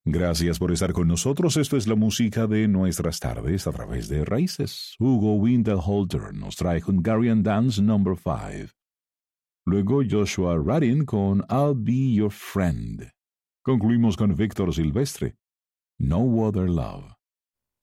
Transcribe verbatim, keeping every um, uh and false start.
Gracias por estar con nosotros. Esto es la música de nuestras tardes a través de Raíces. Hugo Winterhalter nos trae Hungarian Dance número cinco. Luego Joshua Radin con I'll Be Your Friend. Concluimos con Víctor Silvestre, No Other Love.